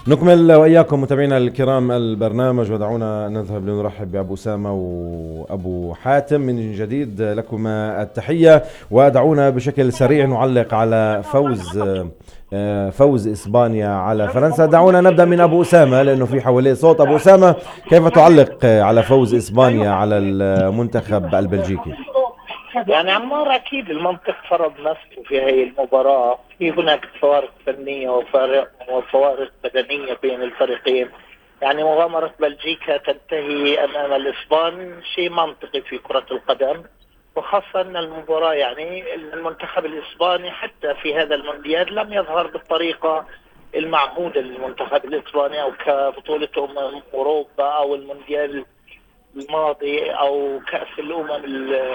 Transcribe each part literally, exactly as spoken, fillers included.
نكمل وإياكم متابعينا الكرام البرنامج، ودعونا نذهب لنرحب بأبو أسامة وأبو حاتم من جديد. لكما التحية، ودعونا بشكل سريع نعلق على فوز فوز إسبانيا على فرنسا. دعونا نبدأ من أبو أسامة لأنه في حواليه صوت. أبو أسامة، كيف تعلق على فوز إسبانيا على المنتخب البلجيكي؟ يعني عمار، أكيد المنطق فرض نفسه في هذه المباراة. في هناك فوارق فنية وفارق وفوارق بدنية بين الفريقين. يعني مغامرة بلجيكا تنتهي أمام الإسبان شيء منطقي في كرة القدم، وخاصة أن المباراة يعني المنتخب الإسباني حتى في هذا المونديال لم يظهر بالطريقة المعهودة للمنتخب الإسباني، أو كبطولة أمم أوروبا أو المونديال الماضي أو كأس الأمم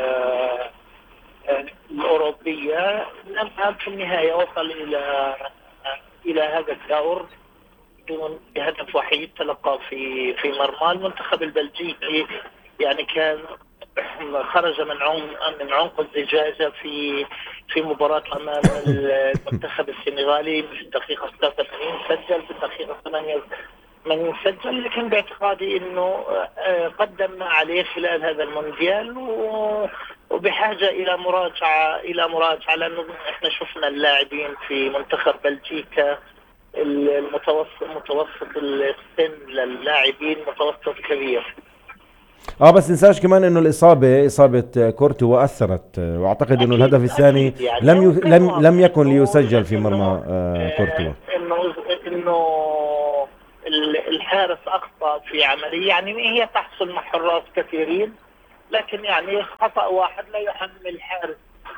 الأوروبية. لم في النهاية وصل إلى إلى هذا الدور بدون هدف وحيد تلقى في في مرمى المنتخب البلجيكي. يعني كان خرج من عمق من عمق الزجاجة في في مباراة أمام المنتخب السنغالي في الدقيقة ستة وثمانين، سجل في الدقيقة ثمانية من سجل، لكن باعتقادي انه قدم ما عليه خلال هذا المونديال، وبحاجه الى مراجعه الى مراجعه لانه احنا شفنا اللاعبين في منتخب بلجيكا المتوسط متوسط السن للاعبين متوسط كبير. اه بس ننساش كمان انه الاصابه اصابه كورتوا اثرت، واعتقد انه الهدف الثاني يعني لم ي... لم لم يكن ليسجل في مرمى آه كورتوا. انه انه الحارس أخطأ في عملية، يعني هي تحصل مع حراس كثيرين، لكن يعني خطأ واحد لا يحمل حارس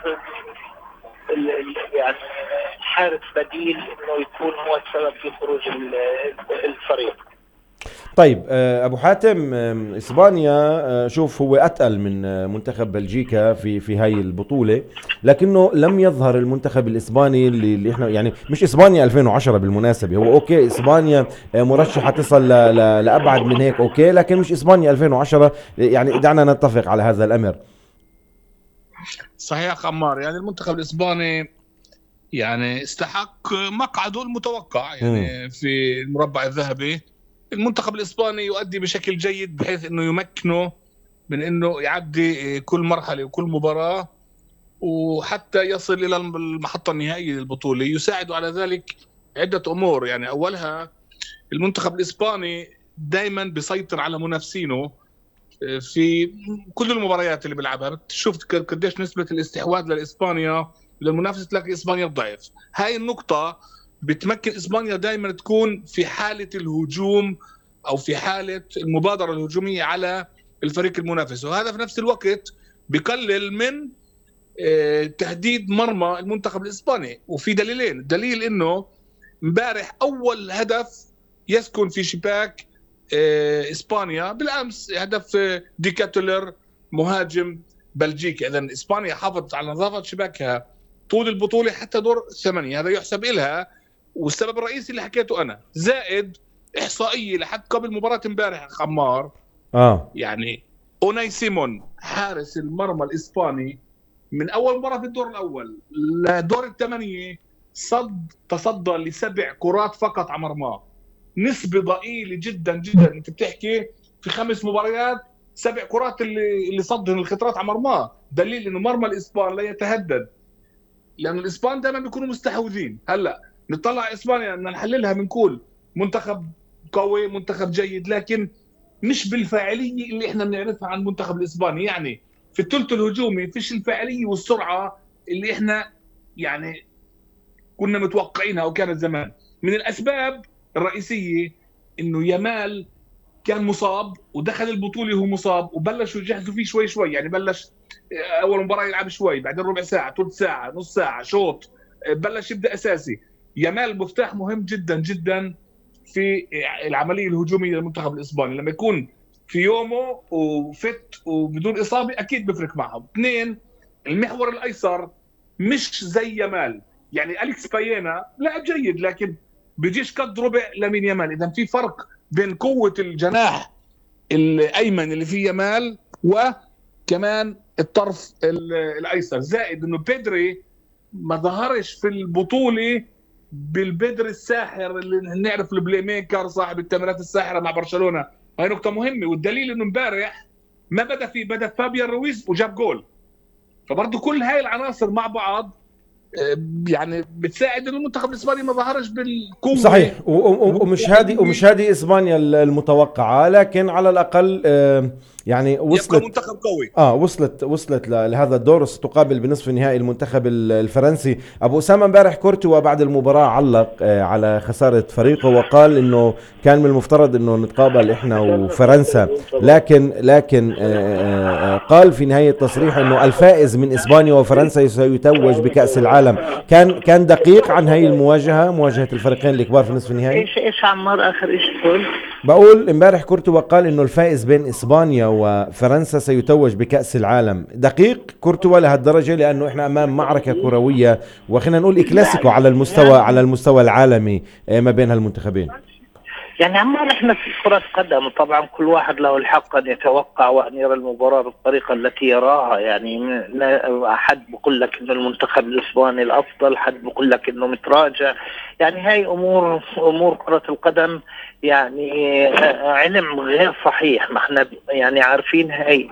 يعني حارس بديل انه يكون هو السبب في خروج الفريق. طيب ابو حاتم، اسبانيا شوف هو اتقل من منتخب بلجيكا في في هاي البطوله، لكنه لم يظهر المنتخب الاسباني اللي, اللي احنا يعني مش اسبانيا ألفين وعشرة بالمناسبه. هو اوكي اسبانيا مرشحه تصل لابعد من هيك، اوكي، لكن مش اسبانيا ألفين وعشرة. يعني دعنا نتفق على هذا الامر. صحيح خمار، يعني المنتخب الاسباني يعني استحق مقعده المتوقع يعني م. في المربع الذهبي. المنتخب الإسباني يؤدي بشكل جيد بحيث أنه يمكنه من أنه يعدي كل مرحلة وكل مباراة وحتى يصل إلى المحطة النهائية للبطولة. يساعد على ذلك عدة أمور، يعني أولها المنتخب الإسباني دايما بيسيطر على منافسينه في كل المباريات اللي بيلعبها. بتشوف قديش نسبة الاستحواذ للإسبانيا للمنافسة، تلاقي إسبانيا ضعيف. هاي النقطة بتمكن إسبانيا دائما تكون في حالة الهجوم أو في حالة المبادرة الهجومية على الفريق المنافس، وهذا في نفس الوقت بيقلل من تهديد مرمى المنتخب الإسباني. وفي دليلين: دليل إنه امبارح أول هدف يسكن في شباك إسبانيا بالأمس، هدف ديكاتولر مهاجم بلجيكا. إذن إسبانيا حافظت على نظافة شباكها طول البطولة حتى دور الثمانية، هذا يحسب إلها. والسبب الرئيسي اللي حكيته أنا، زائد إحصائية لحد قبل مباراة امبارح خمار. آه. يعني أوناي سيمون حارس المرمى الإسباني من أول مباراة في الدور الأول لدور الثمانية صد تصدى لسبع كرات فقط على مرماه، نسبة ضئيلة جدا جدا. انت بتحكي في خمس مباريات سبع كرات اللي اللي صدهم الخطرات على مرماه، دليل انه مرمى الاسبان لا يتهدد، لان الاسبان دائما بيكونوا مستحوذين. هلا نطلع اسبانيا ان نحللها بنقول منتخب قوي منتخب جيد، لكن مش بالفاعليه اللي احنا بنعرفها عن المنتخب الاسباني. يعني في الثلث الهجومي فيش الفاعليه والسرعه اللي احنا يعني كنا متوقعينها وكانت زمان. من الاسباب الرئيسيه انه يامال كان مصاب ودخل البطوله وهو مصاب، وبلشوا يجهزوا فيه شوي شوي. يعني بلش اول مباراه يلعب شوي، بعدين ربع ساعه، ثلث ساعه، نص ساعه، شوط، بلش يبدا اساسي. يامال مفتاح مهم جدا جدا في العمليه الهجوميه للمنتخب الاسباني. لما يكون في يومه وفت وبدون اصابه اكيد بفرق معهم. اثنين، المحور الايسر مش زي يامال. يعني أليكس بايينا لاعب جيد لكن بيجيش قد ربع لامين يامال. اذا في فرق بين قوه الجناح الايمن اللي فيه يامال وكمان الطرف الايسر. زائد انه بيدري ما ظهرش في البطوله بالبدر الساحر اللي نعرف البلاي ميكر صاحب التمريرات الساحره مع برشلونه. هاي نقطه مهمه، والدليل انه امبارح ما بدا في بدا فابيان رويز وجاب جول. فبرضه كل هاي العناصر مع بعض يعني بتساعد انه المنتخب الاسباني ما ظهرش بالقوه. صحيح، ومش هذه ومش هذه اسبانيا المتوقعه، لكن على الاقل يعني وصلت منتخب قوي. اه وصلت وصلت لهذا الدور، ستقابل بنصف النهائي المنتخب الفرنسي. ابو اسامه امبارح كورتوا بعد المباراه علق على خساره فريقه وقال انه كان من المفترض انه نتقابل احنا وفرنسا، لكن لكن آه قال في نهايه التصريح انه الفائز من اسبانيا وفرنسا سيتوج بكاس العالم. كان كان دقيق عن هاي المواجهه، مواجهه الفريقين الكبار في نصف النهائي. ايش ايش عمار اخر ايش تقول؟ بقول امبارح كورتوا قال انه الفائز بين اسبانيا وفرنسا سيتوج بكأس العالم. دقيق كورتوا لهالدرجة؟ لانه احنا امام معركة كروية وخلينا نقول إكلاسيكو على المستوى على المستوى العالمي ما بين هالمنتخبين. يعني عمار احنا في كرة قدم طبعا كل واحد له الحق ان يتوقع وان يرى المباراة بالطريقة التي يراها. يعني حد بقول لك انه المنتخب الاسباني الافضل، حد بقول لك انه متراجع. يعني هاي امور امور كرة القدم يعني علم غير صحيح. ما احنا يعني عارفين هاي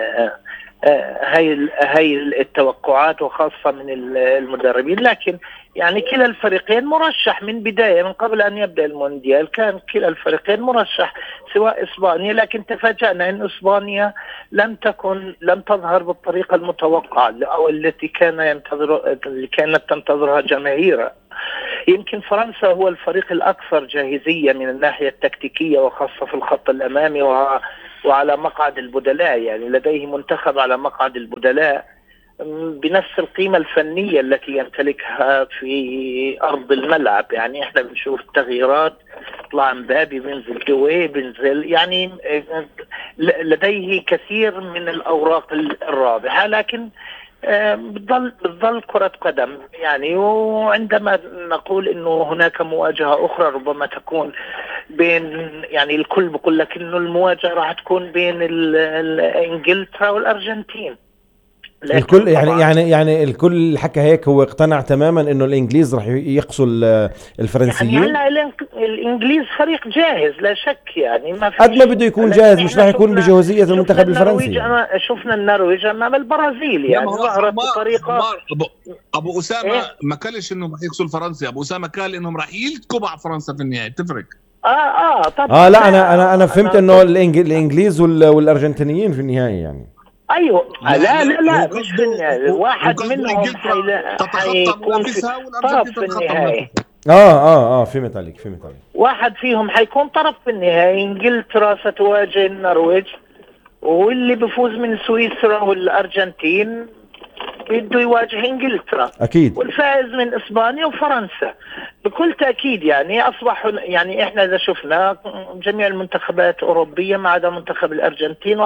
هاي هاي التوقعات وخاصة من المدربين، لكن يعني كلا الفريقين مرشح من بداية، من قبل أن يبدأ المونديال كان كلا الفريقين مرشح سواء إسبانيا، لكن تفاجأنا أن إسبانيا لم تكن لم تظهر بالطريقة المتوقعة أو التي كان ينتظر اللي كانت تنتظرها جماهيرها. يمكن فرنسا هو الفريق الأكثر جاهزية من الناحية التكتيكية وخاصة في الخط الأمامي وعلى مقعد البدلاء. يعني لديه منتخب على مقعد البدلاء بنفس القيمة الفنية التي يمتلكها في أرض الملعب. يعني احنا بنشوف التغييرات، طلع مبابي بنزل دوي بنزل، يعني لديه كثير من الأوراق الرابحة، لكن بتظل بتظل كرة قدم. يعني وعندما نقول انه هناك مواجهة اخرى ربما تكون بين، يعني الكل بيقول لك انه المواجهة راح تكون بين انجلترا والارجنتين. الكل يعني يعني يعني الكل حكى هيك، هو اقتنع تماما انه الانجليز راح يقصوا الفرنسيين. يعني هلا الانجليز فريق جاهز لا شك، يعني ما قد ما بده يكون جاهز مش راح يكون بجاهزية المنتخب الفرنسي. يعني. شفنا النرويج امام البرازيل، يعني ظهرت بطريقه. ابو, أبو اسامه إيه؟ ما قالش انهم راح يقصوا الفرنسي، ابو اسامه قال انهم راح يلتقوا مع فرنسا في النهايه. تفرق. اه اه طبعا. اه لا انا انا انا فهمت انه الانجليز والارجنتينيين في النهايه يعني. ايوه لا لا لا, لا مش في النهاية. واحد منهم حيكون في طرف في النهاية. اه اه اه فهمت عليك فهمت عليك. واحد فيهم حيكون طرف في النهاية. انجلترا ستواجه النرويج، واللي بيفوز من سويسرا والارجنتين بده يواجه انجلترا اكيد، والفائز من اسبانيا وفرنسا بكل تاكيد. يعني اصبح يعني احنا اذا شفنا جميع المنتخبات اوروبيه ما عدا منتخب الارجنتين،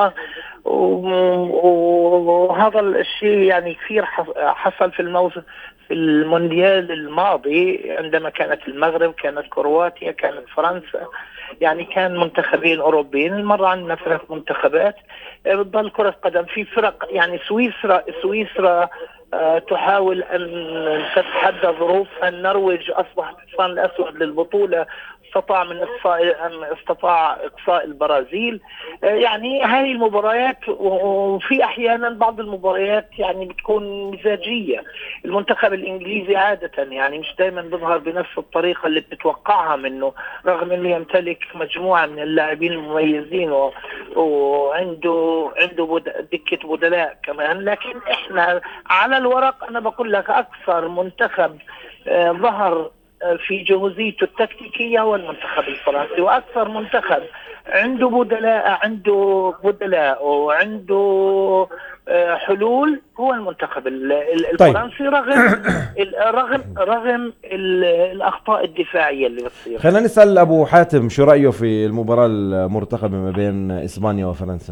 وهذا الشيء يعني كثير حصل في الموسم في المونديال الماضي عندما كانت المغرب، كانت كرواتيا، كانت فرنسا. يعني كان منتخبين أوروبيين. المرة عندنا ثلاث منتخبات. بتضل كرة قدم في فرق. يعني سويسرا سويسرا أه تحاول أن تتحدى ظروفها. النرويج أصبحت الحصان الأسود للبطولة، استطاع من إقصاء استطاع إقصاء البرازيل. أه يعني هذه المباريات، وفي أحيانا بعض المباريات يعني بتكون مزاجية. المنتخب الإنجليزي عادة يعني مش دائما بيظهر بنفس الطريقة اللي بتتوقعها منه، رغم أنه يمتلك مجموعة من اللاعبين المميزين و... وعنده عنده بد... دكة بدلاء كمان. لكن إحنا على الورق أنا بقول لك أكثر منتخب آه ظهر في جهوزيته التكتيكية هو المنتخب الفرنسي، وأكثر منتخب عنده بدلاء عنده بدلاء وعنده حلول هو المنتخب الفرنسي. طيب. رغم رغم رغم الأخطاء الدفاعية اللي بتصير. خلينا نسأل أبو حاتم شو رأيه في المباراة المرتقبة ما بين إسبانيا وفرنسا.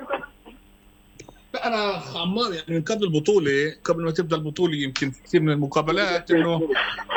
أنا عمار يعني من قبل البطولة، قبل ما تبدأ البطولة يمكن كثير من المقابلات إنه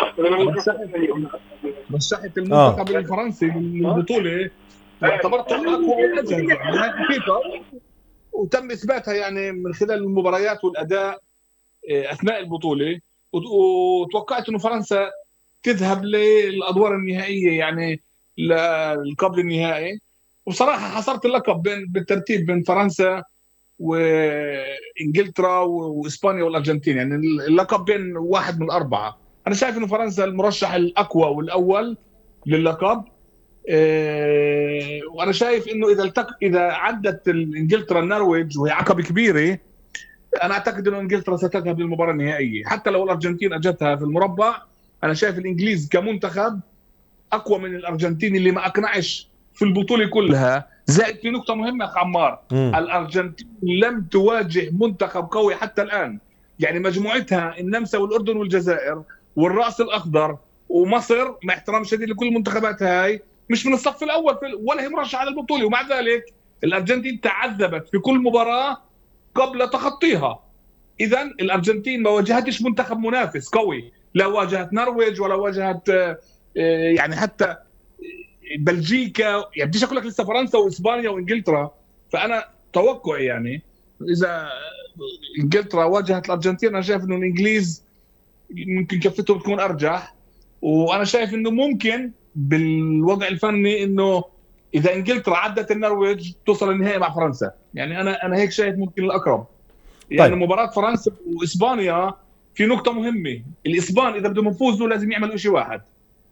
مسحت المنتخب آه. الفرنسي للبطولة واعتبرته أقوى وأجهز يعني حقيقة، وتم إثباتها يعني من خلال المباريات والأداء أثناء البطولة. وتوقعت إنه فرنسا تذهب للادوار النهائيه، يعني للقبل النهائي. وبصراحه حصرت اللقب بين بالترتيب بين فرنسا وانجلترا واسبانيا والارجنتين، يعني اللقب بين واحد من الاربعه. انا شايف انه فرنسا المرشح الاقوى والاول للقب. إيه، وانا شايف انه اذا التق... اذا عدت انجلترا النرويج وهي عقبه كبيره، انا اعتقد انه انجلترا ستذهب للمباراه النهائيه. حتى لو الارجنتين اجتها في المربع، انا شايف الانجليز كمنتخب اقوى من الارجنتين اللي ما اقنعش في البطوله كلها. زائد في نقطه مهمه يا عمار، مم. الارجنتين لم تواجه منتخب قوي حتى الان. يعني مجموعتها النمسا والاردن والجزائر والراس الاخضر ومصر، مع احترام شديد لكل المنتخبات هاي، مش من الصف الاول في ولا هي مرشحه على البطوله. ومع ذلك الارجنتين تعذبت في كل مباراه قبل تخطيها. اذا الارجنتين ما واجهتش منتخب منافس قوي، لا واجهت نرويج ولا واجهت آه، آه، يعني حتى بلجيكا. يعني بديش اقول لك لسه فرنسا واسبانيا وانجلترا. فانا توقعي يعني اذا انجلترا واجهت الارجنتين، انا شايف انه الانجليز ممكن كفتهم تكون ارجح. وانا شايف انه ممكن بالوضع الفني انه اذا انجلترا عدت النرويج توصل النهائي مع فرنسا. يعني انا انا هيك شايف ممكن الاقرب. يعني طيب. مباراه فرنسا واسبانيا في نقطه مهمه، الاسبان اذا بدهم يفوزوا لازم يعملوا شيء واحد،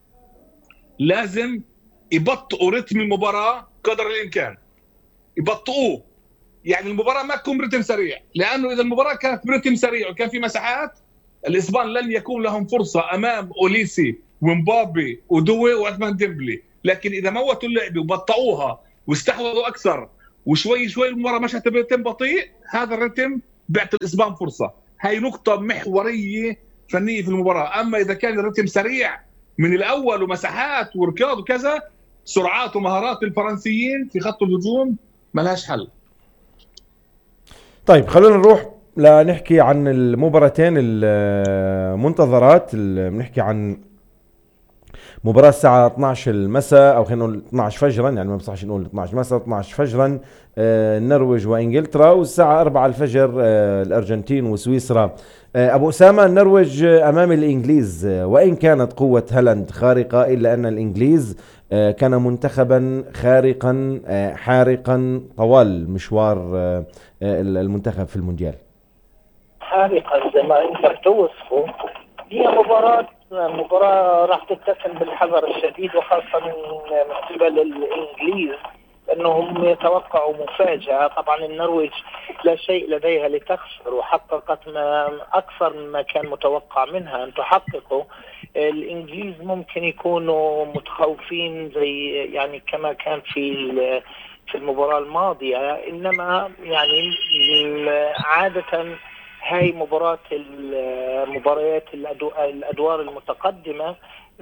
لازم يبطئوا رتم المباراه قدر الامكان، يبطئوه. يعني المباراه ما تكون برتم سريع، لانه اذا المباراه كانت برتم سريع وكان في مساحات، الاسبان لن يكون لهم فرصه امام اوليسي ومبابي ودوي وعثمان ديمبلي. لكن اذا موتوا اللعبه وبطئوها واستحوذوا اكثر وشوي شوي المباراه مشت برتم بطيء، هذا الرتم بيعطي الاسبان فرصه. هاي نقطه محوريه فنيه في المباراه. اما اذا كان الرتم سريع من الاول ومساحات وركض وكذا، سرعات ومهارات الفرنسيين في خط الهجوم ملهاش حل. طيب خلونا نروح لنحكي عن المباراتين المنتظرات. بنحكي عن مباراة الساعة اثنعش المساء، او خلينا نقول اثنعش فجرا، يعني ما بصحش نقول اثنعش مساء، اثنعش فجرا، آه، النرويج وانجلترا. والساعة أربعة الفجر آه، الارجنتين وسويسرا. آه، ابو اسامة، النرويج امام الانجليز، آه، وان كانت قوة هالاند خارقة، الا ان الانجليز آه، كان منتخبا خارقا آه، حارقا طوال مشوار آه، آه، المنتخب في المونديال. حارقا زي ما انت بتوصفه. هي مباراة مباراة راح تتسم بالحذر الشديد، وخاصة من قبل الانجليز انهم يتوقعوا مفاجأة. طبعا النرويج لا شيء لديها لتخسر، وحققت ما اكثر مما كان متوقع منها ان تحققه. الانجليز ممكن يكونوا متخوفين زي يعني كما كان في في المباراة الماضية، انما يعني عادة هاي مباراة المباريات الأدوار المتقدمة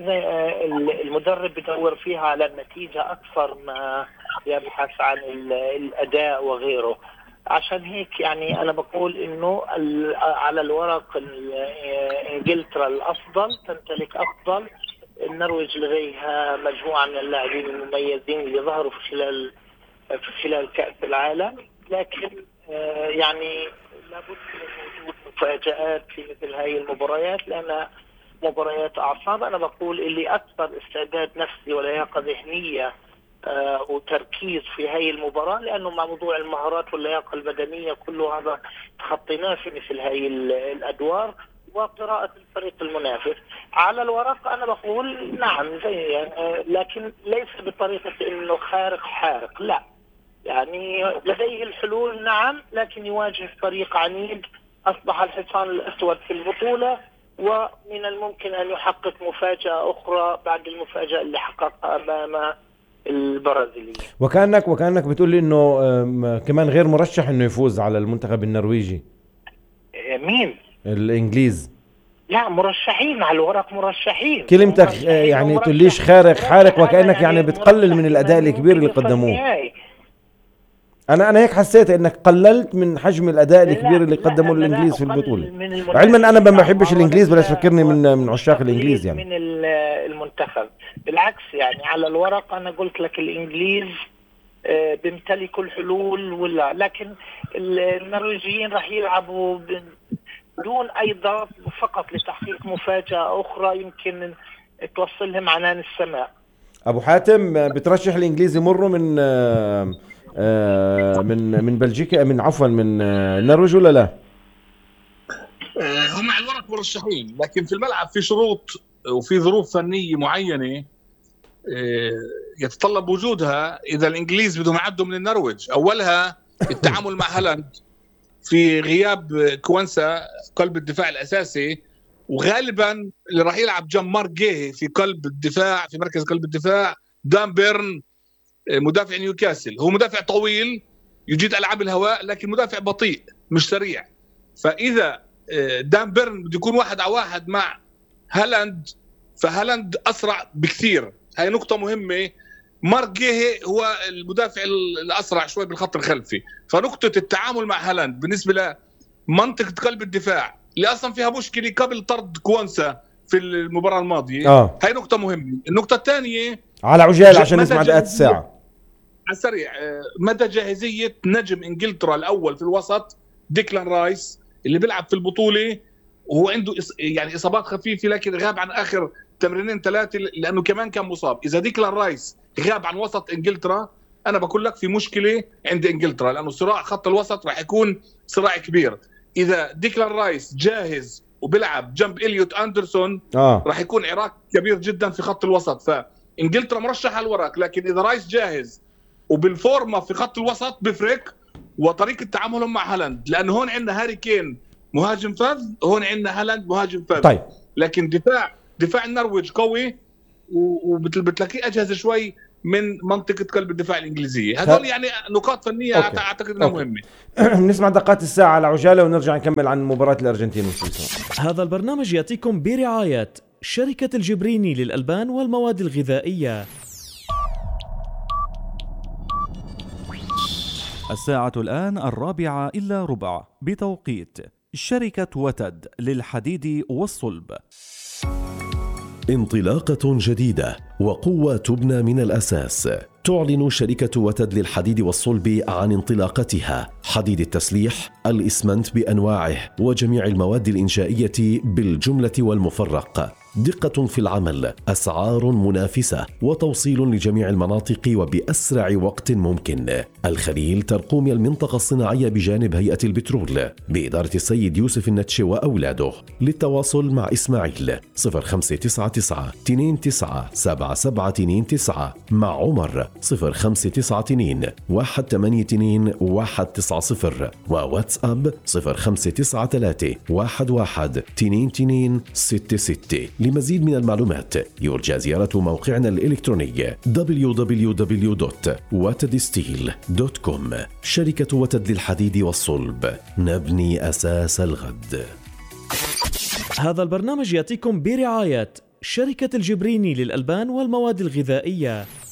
المدرب بدور فيها على النتيجة أكثر ما يبحث عن الأداء وغيره. عشان هيك يعني أنا بقول إنه على الورق إنجلترا الأفضل، تمتلك أفضل. النرويج لديها مجموعة من اللاعبين المميزين اللي ظهروا في خلال في خلال كأس العالم، لكن يعني لابد من وجود مفاجآت في مثل هذه المباريات، لأنها مباريات أعصاب. أنا بقول اللي أكثر استعداد نفسي ولياقة ذهنية آه وتركيز في هذه المباراة، لأنه مع موضوع المهارات واللياقة البدنية كل هذا تخطيناه في مثل هذه الأدوار، وقراءة الفريق المنافس. على الورق أنا بقول نعم زي يعني، لكن ليس بطريقة إنه خارق حارق، لا. يعني لديه الحلول نعم، لكن يواجه فريق عنيد أصبح الحصان الأسود في البطولة، ومن الممكن أن يحقق مفاجأة أخرى بعد المفاجأة اللي حققها أمام البرازيليين. وكأنك وكأنك بتقول لي إنه كمان غير مرشح إنه يفوز على المنتخب النرويجي. مين؟ الإنجليز. لا، مرشحين على الورق، مرشحين. كلمتك مرشحين يعني تقوليش خارق حارق، وكأنك يعني بتقلل من الأداء الكبير اللي قدموه. انا انا هيك حسيت انك قللت من حجم الاداء الكبير اللي قدموه الانجليز في البطوله، علما انا ما بحبش الانجليز، بلاش تفكرني من من عشاق الانجليز يعني. من المنتخب بالعكس، يعني على الورق انا قلت لك الانجليز بيمتلكوا الحلول، ولا لكن النرويجيين راح يلعبوا بدون اي ضغط، فقط لتحقيق مفاجاه اخرى. يمكن توصلهم عنان السماء. ابو حاتم، بترشح الانجليزي مروا من آه، آه، من من بلجيكا، من عفوا من آه، النرويج ولا لا؟ هم على الورق مرشحين، لكن في الملعب في شروط وفي ظروف فنيه معينه يتطلب وجودها اذا الانجليز بدهم يعدوا من النرويج. اولها التعامل مع هالاند في غياب كوانسا قلب الدفاع الاساسي، وغالبا اللي راح يلعب جنب مارك جيهي في قلب الدفاع، في مركز قلب الدفاع دان بيرن مدافع نيوكاسل. هو مدافع طويل يجيد العاب الهواء، لكن مدافع بطيء مش سريع. فاذا دان بيرن بده يكون واحد على واحد مع هالاند، فهالاند اسرع بكثير. هاي نقطه مهمه. مارك جيهي هو المدافع الاسرع شوي بالخط الخلفي، فنقطه التعامل مع هالاند بالنسبه لمنطقه قلب الدفاع اللي اصلا فيها مشكله قبل طرد كوانسا في المباراه الماضيه آه. هاي نقطه مهمه. النقطه الثانيه على عجال عشان نسمع دقات الساعه على السريع، مدى جاهزيه نجم انجلترا الاول في الوسط ديكلان رايس اللي بيلعب في البطوله وهو عنده يعني اصابات خفيفه، لكن غاب عن اخر تمرينين ثلاثه لانه كمان كان مصاب. اذا ديكلان رايس غاب عن وسط انجلترا انا بقول لك في مشكله عند انجلترا، لانه صراع خط الوسط راح يكون صراع كبير. اذا ديكلان رايس جاهز وبيلعب جنب إليوت أندرسون آه. راح يكون عراك كبير جدا في خط الوسط. فانجلترا مرشح على الورق، لكن اذا رايس جاهز وبالفورمه في خط الوسط بفرق، وطريقه تعاملهم مع هالاند، لانه هون عندنا هاري كين مهاجم فذ، هون عندنا هالاند مهاجم فذ. طيب. لكن دفاع دفاع النرويج قوي وبتلاقيه اجهز شوي من منطقه قلب الدفاع الانجليزيه. هذول يعني نقاط فنيه أوكي. اعتقد انها مهمه. نسمع دقات الساعه على عجاله ونرجع نكمل عن مباراه الارجنتين وسويسرا. هذا البرنامج ياتيكم برعايه شركه الجبريني للالبان والمواد الغذائيه. الساعة الآن الرابعة إلا ربع بتوقيت شركة وتد للحديد والصلب. انطلاقة جديدة وقوة تبنى من الأساس. تعلن شركة وتد للحديد والصلب عن انطلاقتها حديد التسليح، الإسمنت بأنواعه وجميع المواد الإنشائية بالجملة والمفرق. دقة في العمل، أسعار منافسة، وتوصيل لجميع المناطق وبأسرع وقت ممكن. الخليل ترقوم المنطقة الصناعية بجانب هيئة البترول بإدارة السيد يوسف النتشي وأولاده. للتواصل مع إسماعيل صفر خمسة تسعة تسعة اثنين تسعة سبعة سبعة اثنين تسعة، مع عمر صفر خمسة تسعة اثنين واحد ثمانية اثنين واحد تسعة صفر، وواتساب صفر خمسة تسعة ثلاثة واحد واحد اثنين اثنين ستة ستة. لمزيد من المعلومات يرجى زيارة موقعنا الإلكتروني دبليو دبليو دبليو دوت وتد ستيل دوت كوم. شركة وتد للحديد والصلب، نبني أساس الغد. هذا البرنامج يأتيكم برعاية شركة الجبريني للألبان والمواد الغذائية.